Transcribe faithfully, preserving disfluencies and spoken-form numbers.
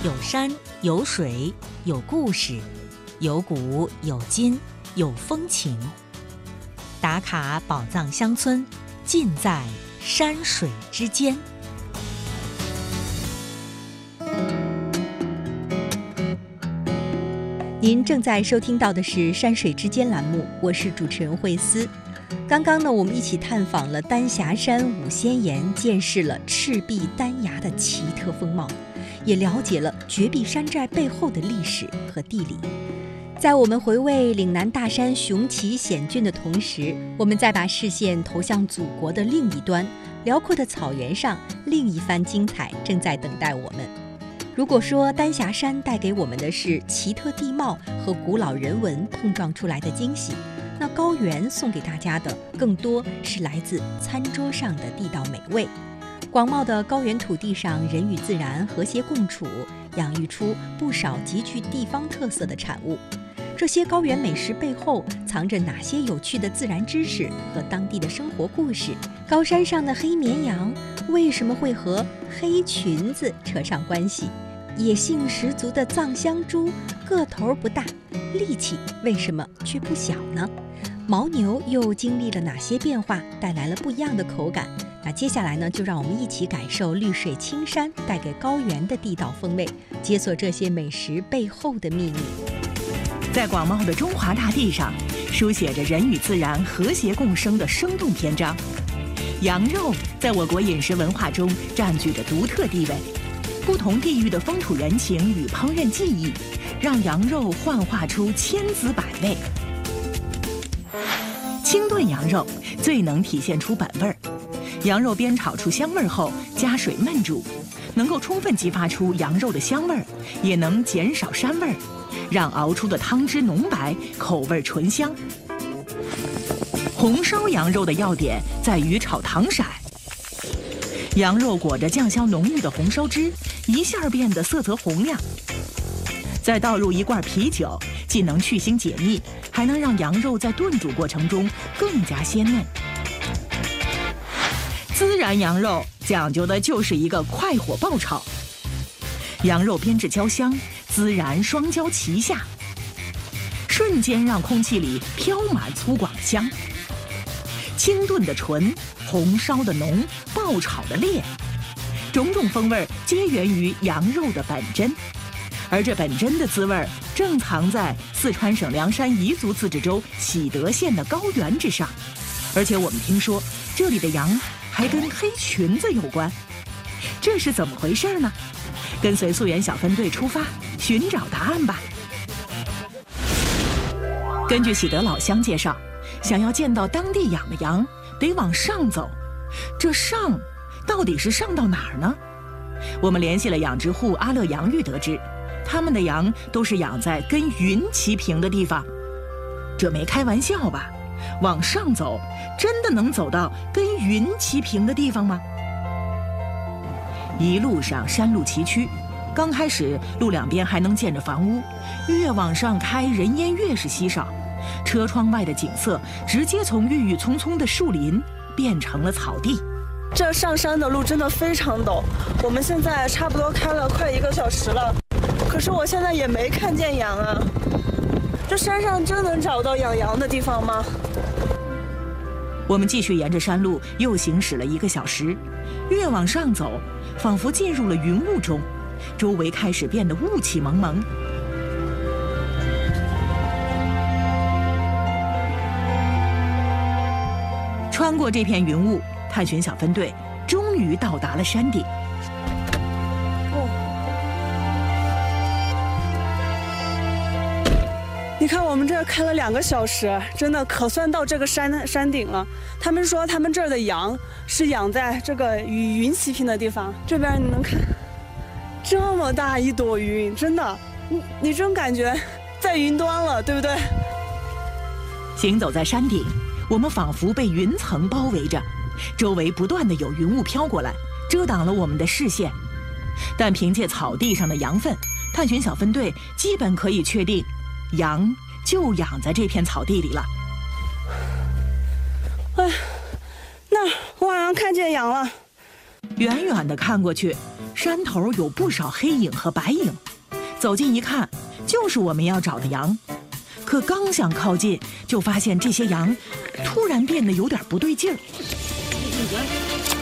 有山有水有故事，有古有今有风情。打卡宝藏乡村，尽在山水之间。您正在收听到的是山水之间栏目，我是主持人慧思。刚刚呢，我们一起探访了丹霞山五仙岩，见识了赤壁丹崖的奇特风貌，也了解了绝壁山寨背后的历史和地理。在我们回味岭南大山雄奇险峻的同时，我们再把视线投向祖国的另一端，辽阔的草原上，另一番精彩正在等待我们。如果说丹霞山带给我们的是奇特地貌和古老人文碰撞出来的惊喜，那高原送给大家的更多是来自餐桌上的地道美味。广袤的高原土地上，人与自然和谐共处，养育出不少极具地方特色的产物。这些高原美食背后藏着哪些有趣的自然知识和当地的生活故事？高山上的黑绵羊为什么会和黑裙子扯上关系？野性十足的藏香猪个头不大，力气为什么却不小呢？牦牛又经历了哪些变化，带来了不一样的口感？那接下来呢，就让我们一起感受绿水青山带给高原的地道风味，解锁这些美食背后的秘密。 在广袤的中华大地上，书写着人与自然和谐共生的生动篇章。羊肉在我国饮食文化中占据着独特地位。不同地域的风土人情与烹饪技艺，让羊肉幻化出千滋百味。清炖羊肉最能体现出本味儿，羊肉煸炒出香味后，加水焖煮，能够充分激发出羊肉的香味儿，也能减少膻味儿，让熬出的汤汁浓白，口味醇香。红烧羊肉的要点在于炒糖色，羊肉裹着酱香浓郁的红烧汁，一下变得色泽红亮。再倒入一罐啤酒，既能去腥解腻，还能让羊肉在炖煮过程中更加鲜嫩。孜然羊肉讲究的就是一个快火爆炒，羊肉煸至焦香，孜然双椒齐下，瞬间让空气里飘满粗广香。清炖的纯，红烧的浓，爆炒的烈，种种风味皆源于羊肉的本真。而这本真的滋味正藏在四川省凉山彝族自治州喜德县的高原之上。而且我们听说这里的羊还跟黑裙子有关，这是怎么回事呢？跟随溯源小分队出发，寻找答案吧。根据喜德老乡介绍，想要见到当地养的羊，得往上走。这上到底是上到哪儿呢？我们联系了养殖户阿乐养育，得知他们的羊都是养在跟云齐平的地方。这没开玩笑吧？往上走，真的能走到跟云齐平的地方吗？一路上山路崎岖，刚开始路两边还能见着房屋，越往上开人烟越是稀少，车窗外的景色直接从郁郁葱葱的树林变成了草地。 这上山的路真的非常陡，我们现在差不多开了快一个小时了，可是我现在也没看见羊啊。这山上真能找到养羊的地方吗？ 我们继续沿着山路又行驶了一个小时，越往上走，仿佛进入了云雾中，周围开始变得雾气蒙蒙。穿过这片云雾，探寻小分队终于到达了山顶。 你看，我们这儿开了两个小时，真的可算到这个山山顶了。他们说他们这儿的羊是养在这个与云齐平的地方。这边你能看，这么大一朵云，真的，你你真感觉在云端了，对不对？ 行走在山顶，我们仿佛被云层包围着，周围不断的有云雾飘过来，遮挡了我们的视线。但凭借草地上的羊粪，探寻小分队基本可以确定，羊就养在这片草地里了。 哎，那我好像看见羊了。 远远地看过去，山头有不少黑影和白影，走近一看，就是我们要找的羊。可刚想靠近，就发现这些羊突然变得有点不对劲儿。